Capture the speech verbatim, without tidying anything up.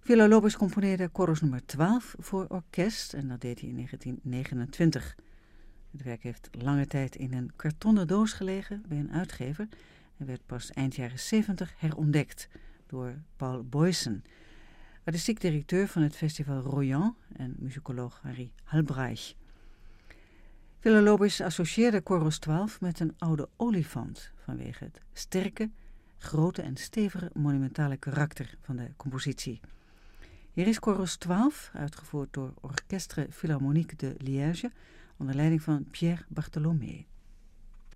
Villa-Lobos componeerde Chorus nummer twaalf voor orkest en dat deed hij in negentien negenentwintig. Het werk heeft lange tijd in een kartonnen doos gelegen bij een uitgever en werd pas eind jaren zeventig herontdekt door Paul Boysen, artistiek directeur van het festival Royan en muzikoloog Harry Halbreich. Villa-Lobos associeerde Chorus twaalf met een oude olifant vanwege het sterke, grote en stevige monumentale karakter van de compositie. Hier is Chorus twaalf, uitgevoerd door Orchestre Philharmonique de Liège onder leiding van Pierre Bartholomé.